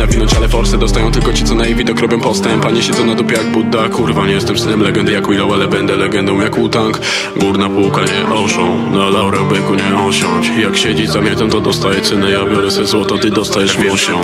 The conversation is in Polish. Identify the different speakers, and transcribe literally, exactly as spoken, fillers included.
Speaker 1: nawinąć, ale forsę dostają tylko ci, co na jej widok robią postęp. A nie siedzą na dupie jak Budda. Kurwa, nie jestem synem legendy jak Willow, ale będę legendą jak Wu-Tang. Górna półka, nie oszą, na laurę byku nie osiądź. Jak siedzi za mietem, to dostaje cynę. Ja biorę se złoto, ty dostajesz miosią.